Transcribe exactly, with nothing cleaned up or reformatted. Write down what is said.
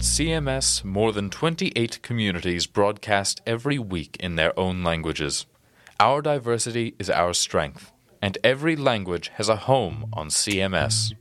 At C M S, more than twenty-eight communities broadcast every week in their own languages. Our diversity is our strength, and every language has a home on C M S.